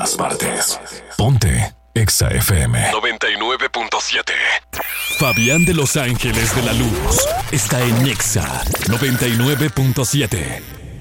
todas partes. Ponte Exa FM 99.7. Fabián de Los Ángeles de la Luz está en Exa 99.7.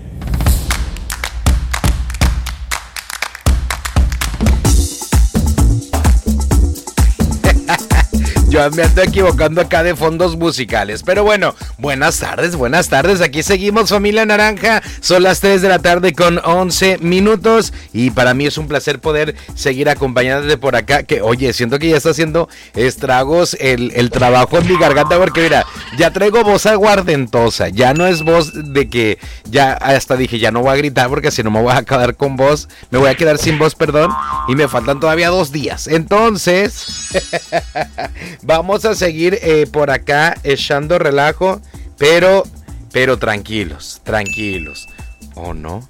Yo me ando equivocando acá de fondos musicales. Pero bueno, buenas tardes. Aquí seguimos, familia naranja. Son las 3 de la tarde con 11 minutos. Y para mí es un placer poder seguir acompañándote por acá. Que oye, siento que ya está haciendo estragos el trabajo en mi garganta. Porque mira, ya traigo voz aguardentosa. Ya no es voz de que ya hasta dije, ya no voy a gritar porque si no me voy a quedar con voz. Me voy a quedar sin voz, perdón. Y me faltan todavía 2 días. Entonces... vamos a seguir por acá echando relajo, pero tranquilos. ¿O no?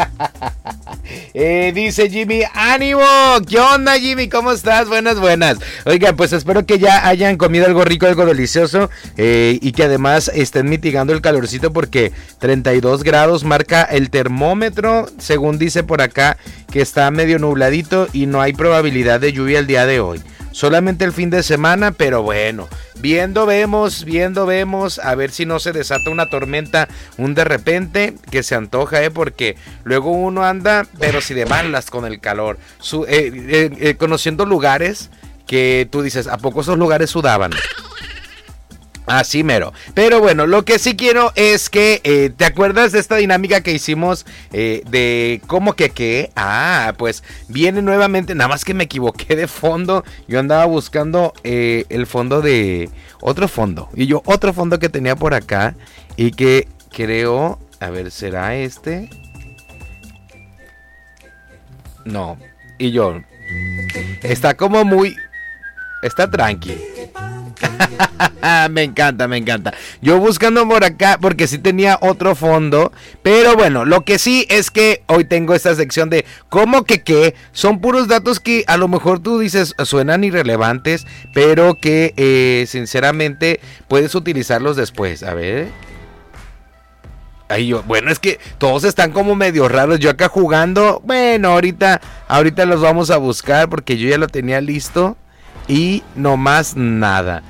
Dice Jimmy, ánimo. ¿Qué onda, Jimmy? ¿Cómo estás? Buenas. Oigan, pues espero que ya hayan comido algo rico, algo delicioso, y que además estén mitigando el calorcito porque 32 grados marca el termómetro, según dice por acá, que está medio nubladito y no hay probabilidad de lluvia el día de hoy. Solamente el fin de semana, pero bueno, viendo vemos, a ver si no se desata una tormenta, un de repente, que se antoja, porque luego uno anda, pero si de malas con el calor, conociendo lugares que tú dices, ¿a poco esos lugares sudaban? Así mero. Pero bueno, lo que sí quiero es que ¿te acuerdas de esta dinámica que hicimos de cómo que qué? Ah, pues viene nuevamente, nada más que me equivoqué de fondo. Yo andaba buscando el fondo de otro fondo. Y yo otro fondo que tenía por acá y que creo, a ver, ¿será este? No. Y yo, está como muy... Está tranqui. Me encanta. Yo buscando por acá porque sí tenía otro fondo. Pero bueno, lo que sí es que hoy tengo esta sección de ¿cómo que qué? Son puros datos que a lo mejor tú dices suenan irrelevantes, pero que sinceramente puedes utilizarlos después. A ver. Bueno, es que todos están como medio raros. Yo acá jugando. Bueno, ahorita los vamos a buscar porque yo ya lo tenía listo. Y no más nada,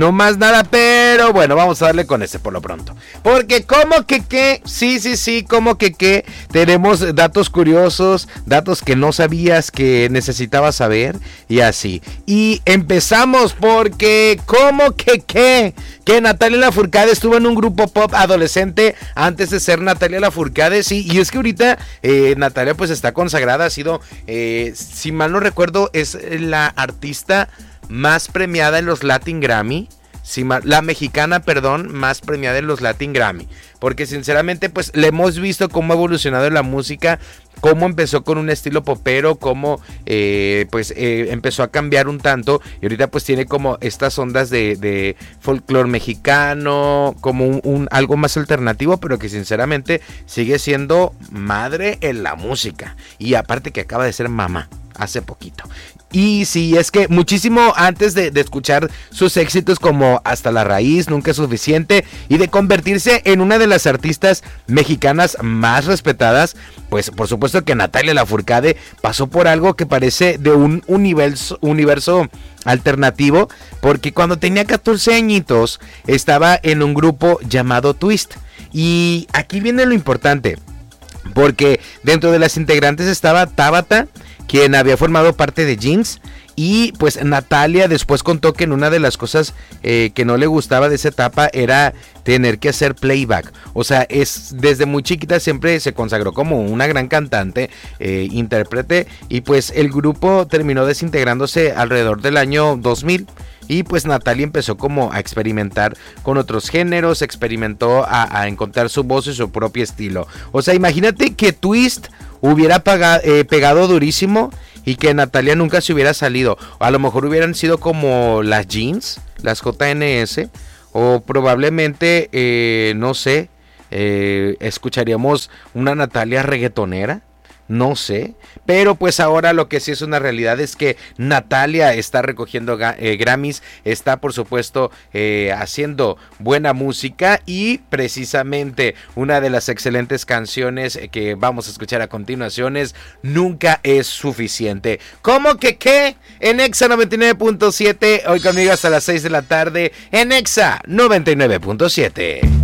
pero bueno, vamos a darle con ese por lo pronto. Porque como que qué, sí, como que qué, tenemos datos curiosos, datos que no sabías que necesitabas saber y así. Y empezamos porque como que qué, que Natalia Lafourcade estuvo en un grupo pop adolescente antes de ser Natalia Lafourcade, sí, y es que ahorita Natalia pues está consagrada, ha sido, si mal no recuerdo, es la artista más premiada en los Latin Grammy, la mexicana, perdón, más premiada en los Latin Grammy, porque sinceramente pues le hemos visto cómo ha evolucionado en la música, cómo empezó con un estilo popero, cómo empezó a cambiar un tanto y ahorita pues tiene como estas ondas de folclore mexicano, como un algo más alternativo, pero que sinceramente sigue siendo madre en la música y aparte que acaba de ser mamá hace poquito. Y sí, es que muchísimo antes de escuchar sus éxitos como Hasta la Raíz, Nunca es Suficiente y de convertirse en una de las artistas mexicanas más respetadas, pues por supuesto que Natalia Lafourcade pasó por algo que parece de un universo alternativo, porque cuando tenía 14 añitos estaba en un grupo llamado Twist. Y aquí viene lo importante, porque dentro de las integrantes estaba Tabata, quien había formado parte de Jeans, y pues Natalia después contó que en una de las cosas que no le gustaba de esa etapa era tener que hacer playback. O sea, desde muy chiquita siempre se consagró como una gran cantante, intérprete, y pues el grupo terminó desintegrándose alrededor del año 2000. Y pues Natalia empezó como a experimentar con otros géneros, experimentó a encontrar su voz y su propio estilo. O sea, imagínate que Twist hubiera pegado durísimo y que Natalia nunca se hubiera salido. A lo mejor hubieran sido como las Jeans, las JNS, o probablemente, no sé, escucharíamos una Natalia reggaetonera. no sé. Pero pues ahora lo que sí es una realidad es que Natalia está recogiendo Grammys, está por supuesto haciendo buena música, y precisamente una de las excelentes canciones que vamos a escuchar a continuación es Nunca es suficiente. ¿Cómo que qué? En Exa 99.7, hoy conmigo hasta las 6 de la tarde en Exa 99.7.